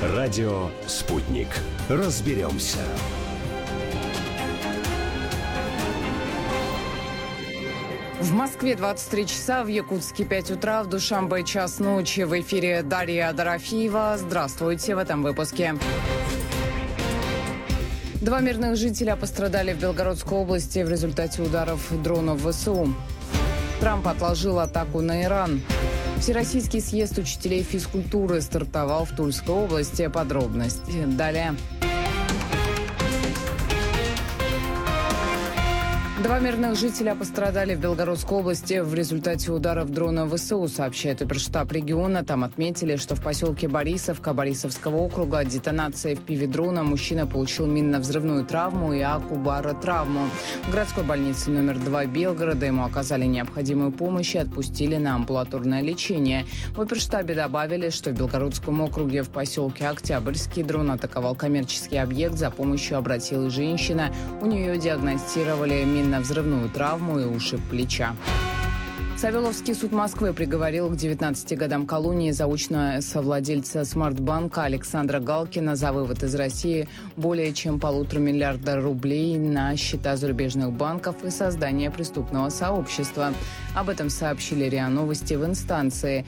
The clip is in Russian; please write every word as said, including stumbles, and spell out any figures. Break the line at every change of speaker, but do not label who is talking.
Радио «Спутник». Разберемся.
В Москве двадцать три часа, в Якутске пять утра, в Душанбе час ночи. В эфире Дарья Дорофеева. Здравствуйте в этом выпуске. Два мирных жителя пострадали в Белгородской области в результате ударов дронов ВСУ. Трамп отложил атаку на Иран. Всероссийский съезд учителей физкультуры стартовал в Тульской области. Подробности далее. Два мирных жителя пострадали в Белгородской области в результате ударов дрона ВСУ, сообщает оперштаб региона. Там отметили, что в поселке Борисовка Борисовского округа от детонации в пиве дрона мужчина получил минно-взрывную травму и акубаротравму. В городской больнице номер два Белгорода ему оказали необходимую помощь и отпустили на амбулаторное лечение. В оперштабе добавили, что в Белгородском округе в поселке Октябрьский дрон атаковал коммерческий объект. За помощью обратилась женщина. У нее диагностировали минно взрывную травму и ушиб плеча. Савеловский суд Москвы приговорил к девятнадцати годам колонии заочно совладельца Смартбанка Александра Галкина за вывод из России более чем полутора миллиарда рублей на счета зарубежных банков и создание преступного сообщества. Об этом сообщили РИА Новости в инстанции.